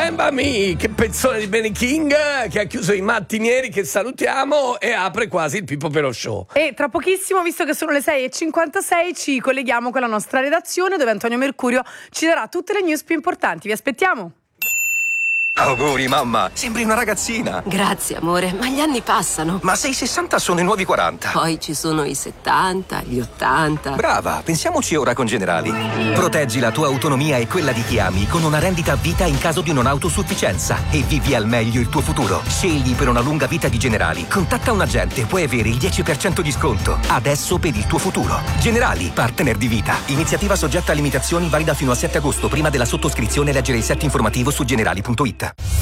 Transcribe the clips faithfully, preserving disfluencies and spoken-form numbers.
Remember Me, che pezzone di Benny King, che ha chiuso i mattinieri, che salutiamo, e apre quasi il Pippo Pelò Show. E tra pochissimo, visto che sono le sei e cinquantasei, ci colleghiamo con la nostra redazione, dove Antonio Mercurio ci darà tutte le news più importanti. Vi aspettiamo. Auguri mamma, sembri una ragazzina. Grazie amore, ma gli anni passano. Ma se i sessanta sono i nuovi quaranta. Poi ci sono i settanta, gli ottanta. Brava, pensiamoci ora con Generali. Proteggi la tua autonomia e quella di chi ami con una rendita a vita in caso di non autosufficienza e vivi al meglio il tuo futuro. Scegli per una lunga vita di Generali. Contatta un agente, puoi avere il dieci per cento di sconto. Adesso per il tuo futuro. Generali, partner di vita. Iniziativa soggetta a limitazioni, valida fino al sette agosto. Prima della sottoscrizione leggere il set informativo su generali punto it.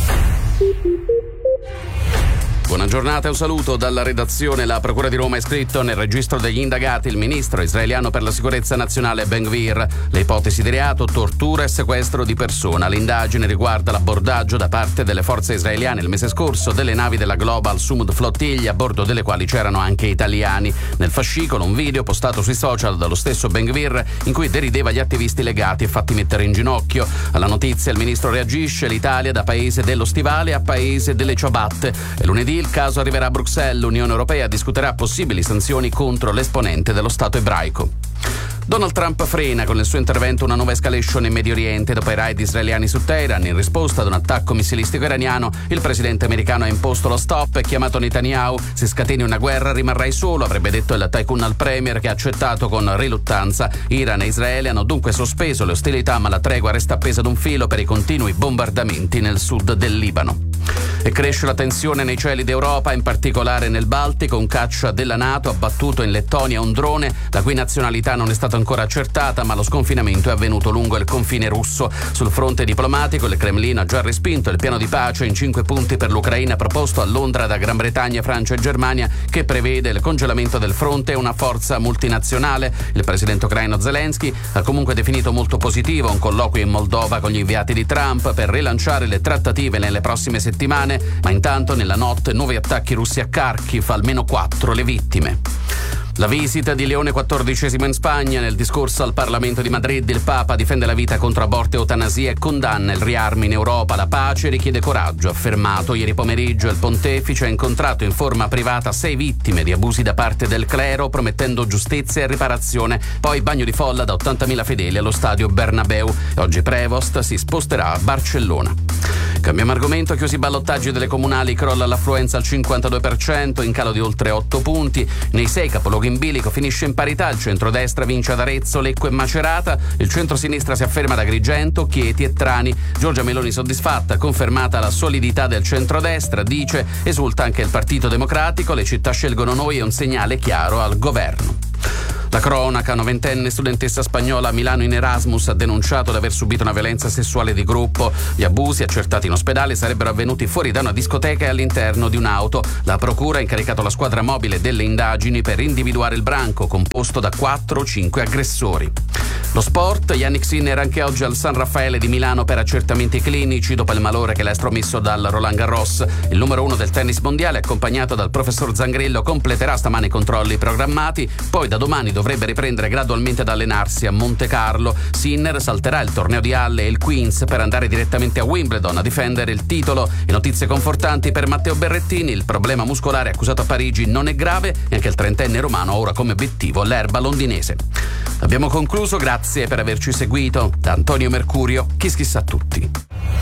Buona giornata e un saluto dalla redazione. La Procura di Roma ha iscritto nel registro degli indagati il ministro israeliano per la sicurezza nazionale Ben Gvir. Le ipotesi di reato: tortura e sequestro di persona. L'indagine riguarda l'abbordaggio da parte delle forze israeliane il mese scorso delle navi della Global Sumud Flottiglia, a bordo delle quali c'erano anche italiani. Nel fascicolo un video postato sui social dallo stesso Ben Gvir in cui derideva gli attivisti legati e fatti mettere in ginocchio. Alla notizia il ministro reagisce: l'Italia da paese dello stivale a paese delle ciabatte. E lunedì il caso arriverà a Bruxelles. L'Unione Europea discuterà possibili sanzioni contro l'esponente dello Stato ebraico. Donald Trump frena con il suo intervento una nuova escalation in Medio Oriente. Dopo i raid israeliani su Teheran in risposta ad un attacco missilistico iraniano, il presidente americano ha imposto lo stop e chiamato Netanyahu. Se scateni una guerra rimarrai solo, avrebbe detto il tycoon al premier, che ha accettato con riluttanza. Iran e Israele hanno dunque sospeso le ostilità, ma la tregua resta appesa ad un filo per i continui bombardamenti nel sud del Libano. E cresce la tensione nei cieli d'Europa, in particolare nel Baltico. Un caccia della NATO ha abbattuto in Lettonia un drone, la cui nazionalità non è stata ancora accertata, ma lo sconfinamento è avvenuto lungo il confine russo. Sul fronte diplomatico il Cremlino ha già respinto il piano di pace in cinque punti per l'Ucraina proposto a Londra da Gran Bretagna, Francia e Germania, che prevede il congelamento del fronte e una forza multinazionale. Il presidente ucraino Zelensky ha comunque definito molto positivo un colloquio in Moldova con gli inviati di Trump per rilanciare le trattative nelle prossime settimane. Ma intanto nella notte nuovi attacchi russi a Kharkiv, almeno quattro le vittime. La visita di Leone quattordicesimo in Spagna. Nel discorso al Parlamento di Madrid il Papa difende la vita contro aborto e eutanasia e condanna il riarmo in Europa. La pace richiede coraggio, ha affermato. Ieri pomeriggio il pontefice ha incontrato in forma privata sei vittime di abusi da parte del clero, promettendo giustizia e riparazione. Poi bagno di folla da ottantamila fedeli allo stadio Bernabeu. Oggi Prevost si sposterà a Barcellona. Cambiamo argomento: chiusi i ballottaggi delle comunali, crolla l'affluenza al cinquantadue per cento, in calo di oltre otto punti. Nei sei capoluoghi in bilico finisce in parità. Il centrodestra vince ad Arezzo, Lecco e Macerata. Il centrosinistra si afferma ad Agrigento, Chieti e Trani. Giorgia Meloni soddisfatta, confermata la solidità del centrodestra, dice. Esulta anche il Partito Democratico. Le città scelgono noi, è un segnale chiaro al governo. La cronaca: novantenne studentessa spagnola a Milano in Erasmus ha denunciato di aver subito una violenza sessuale di gruppo. Gli abusi, accertati in ospedale, sarebbero avvenuti fuori da una discoteca e all'interno di un'auto. La procura ha incaricato la squadra mobile delle indagini per individuare il branco, composto da quattro o cinque aggressori. Lo sport: Yannick Sinner anche oggi al San Raffaele di Milano per accertamenti clinici dopo il malore che l'ha estromesso dal Roland Garros. Il numero uno del tennis mondiale, accompagnato dal professor Zangrillo, completerà stamane i controlli programmati. Poi da domani dovrebbe riprendere gradualmente ad allenarsi a Monte Carlo. Sinner salterà il torneo di Halle e il Queens per andare direttamente a Wimbledon a difendere il titolo. E notizie confortanti per Matteo Berrettini: il problema muscolare accusato a Parigi non è grave e anche il trentenne romano ha ora come obiettivo l'erba londinese. Abbiamo concluso, grazie per averci seguito. Da Antonio Mercurio, Kiss Kiss a tutti.